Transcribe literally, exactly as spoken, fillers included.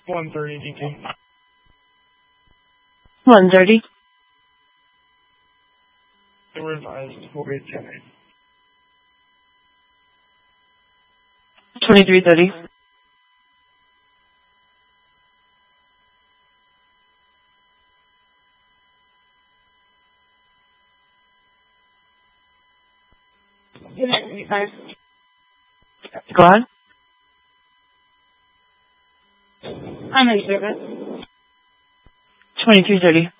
one thirty D T. one thirty. Revised will be ten. twenty-three thirty. Go on. I'm in service. twenty-three thirty.